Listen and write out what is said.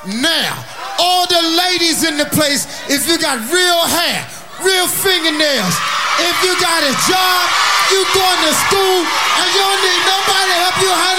Now, all the ladies in the place, if you got real hair, real fingernails, if you got a job, you going to school, and you don't need nobody to help you